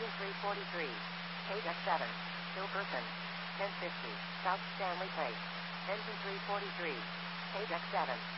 Engine 343. KDEC 7. Hilkerson. 1050. South Stanley Place. Engine 343. KDEC 7.